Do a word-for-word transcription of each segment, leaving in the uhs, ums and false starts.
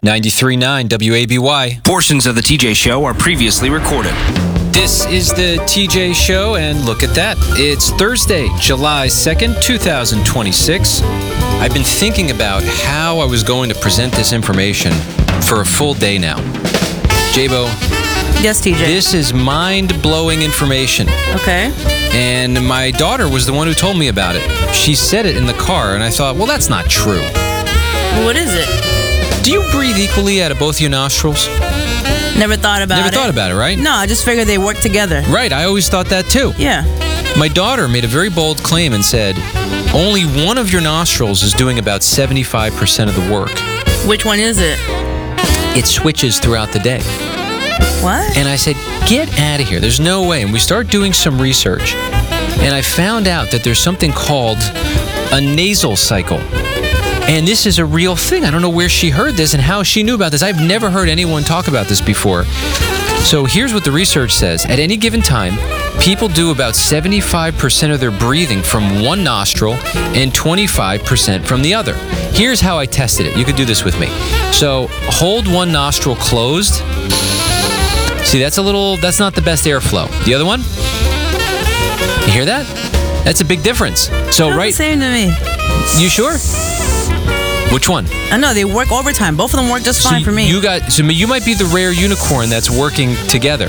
ninety-three point nine W A B Y. Portions of the T J Show are previously recorded. This is the T J Show, and look at that. It's Thursday, July second, twenty twenty-six. I've been thinking about how I was going to present this information for a full day now. Jabo. Yes, T J. This is mind-blowing information. Okay. And my daughter was the one who told me about it. She said it in the car, and I thought, well, that's not true. What is it? Do you breathe equally out of both your nostrils? Never thought about Never it. thought about it, right? No, I just figured they work together. Right, I always thought that too. Yeah. My daughter made a very bold claim and said, only one of your nostrils is doing about seventy-five percent of the work. Which one is it? It switches throughout the day. What? And I said, get out of here. There's no way. And we start doing some research. And I found out that there's something called a nasal cycle. And this is a real thing. I don't know where she heard this and how she knew about this. I've never heard anyone talk about this before. So here's what the research says. At any given time, people do about seventy-five percent of their breathing from one nostril and twenty-five percent from the other. Here's how I tested it. You could do this with me. So hold one nostril closed. See, that's a little, that's not the best airflow. The other one? You hear that? That's a big difference. So Not right. the same to me. You sure? Which one? I know, they work overtime. Both of them work just So fine for me. You got, so you might be the rare unicorn that's working together.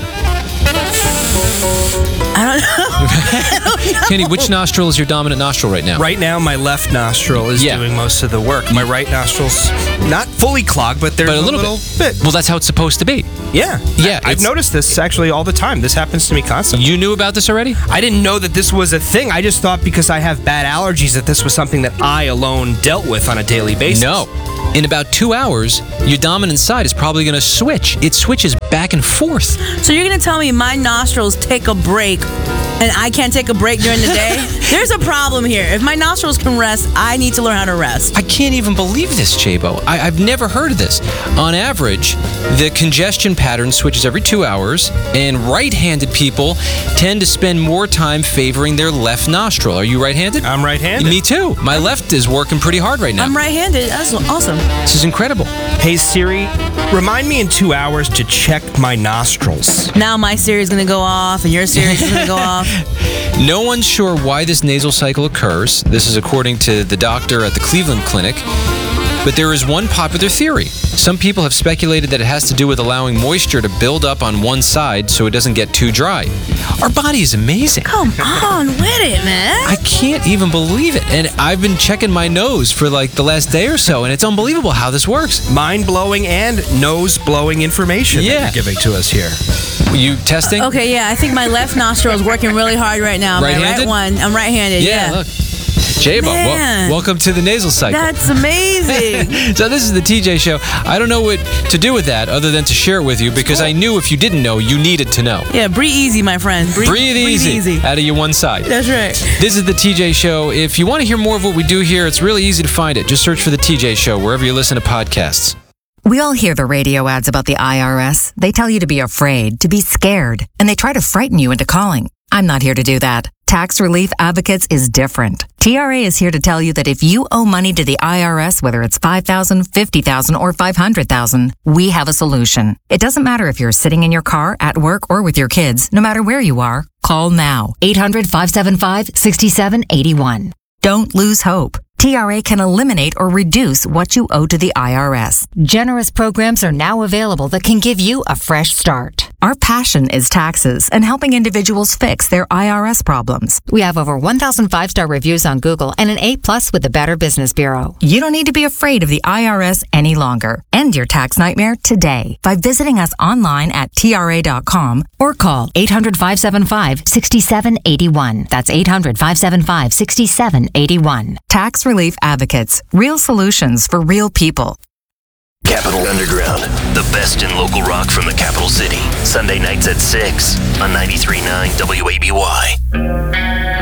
I don't know. I don't know. Kenny, which nostril is your dominant nostril right now? Right now, my left nostril is Yeah. doing most of the work. My right nostril's not fully clogged, but there's But a little, bit. Well, that's how it's supposed to be. Yeah. Yeah, I, I've it's- noticed this actually all the time. This happens to me constantly. You knew about this already? I didn't know that this was a thing. I just thought because I have bad allergies that this was something that I alone dealt with on a daily basis. No. In about two hours, your dominant side is probably going to switch. It switches back and forth. So you're going to tell me my nostrils take a break and I can't take a break during the day? There's a problem here. If my nostrils can rest, I need to learn how to rest. I can't even believe this, Jabo. I, I've never heard of this. On average, the congestion pattern switches every two hours, and right-handed people tend to spend more time favoring their left nostril. Are you right-handed? I'm right-handed. Me too. My left is working pretty hard right now. I'm right-handed. That's awesome. This is incredible. Hey, Siri, remind me in two hours to check my nostrils. Now my Siri's going to go off and your Siri's going to go off. No one's sure why this nasal cycle occurs. This is according to the doctor at the Cleveland Clinic. But there is one popular theory. Some people have speculated that it has to do with allowing moisture to build up on one side so it doesn't get too dry. Our body is amazing. Come on with it, man. I can't even believe it. And I've been checking my nose for like the last day or so, and it's unbelievable how this works. Mind-blowing and nose-blowing information Yeah. that you're giving to us here. Were you testing? Okay, yeah, I think my left nostril is working really hard right now. My Right-handed? right one, I'm right-handed, yeah. Yeah, look. Jabo, wel- Man. welcome to the nasal cycle. That's amazing. So this is the T J Show. I don't know what to do with that other than to share it with you because I knew if you didn't know, you needed to know. Yeah, breathe easy, my friend. Breathe, Breathe easy, out of your one side. That's right. This is the T J Show. If you want to hear more of what we do here, it's really easy to find it. Just search for the T J Show wherever you listen to podcasts. We all hear the radio ads about the I R S. They tell you to be afraid, to be scared, and they try to frighten you into calling. I'm not here to do that. Tax Relief Advocates is different. T R A is here to tell you that if you owe money to the I R S, whether it's five thousand dollars, fifty thousand dollars, or five hundred thousand dollars, we have a solution. It doesn't matter if you're sitting in your car, at work, or with your kids. No matter where you are, call now. eight hundred, five seven five, six seven eight one. Don't lose hope. T R A can eliminate or reduce what you owe to the I R S. Generous programs are now available that can give you a fresh start. Our passion is taxes and helping individuals fix their I R S problems. We have over one thousand five-star reviews on Google and an A plus with the Better Business Bureau. You don't need to be afraid of the I R S any longer. End your tax nightmare today by visiting us online at T R A dot com or call eight hundred, five seven five, six seven eight one. That's eight hundred, five seven five, six seven eight one. Tax Relief Advocates. Real solutions for real people. Capital Underground, the best in local rock from the capital city. Sunday nights at six on ninety-three point nine W A B Y.